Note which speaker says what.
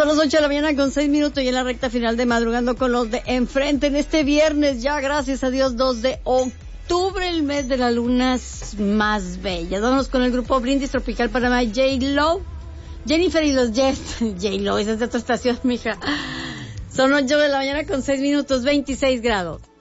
Speaker 1: Son las 8 de la mañana con 6 minutos y en la recta final de Madrugando con los de enfrente en este viernes, ya gracias a Dios, 2 de octubre, el mes de las lunas más bellas. Vámonos con el grupo Brindis Tropical Panamá, J-Lo, Jennifer y los Jets. J-Lo, esa es de otra estación, mija. Son 8 de la mañana con 6 minutos, 26 grados.